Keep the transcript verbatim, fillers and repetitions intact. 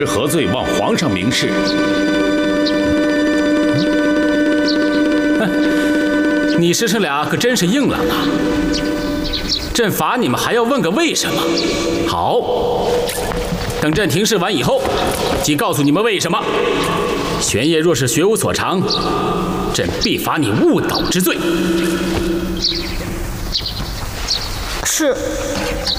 何罪望皇上明示？ 哼，你师生俩可真是硬朗啊！朕罚你们还要问个为什么？好，等朕庭试完以后，即告诉你们为什么。玄烨若是学无所长，朕必罚你误导之罪。 是。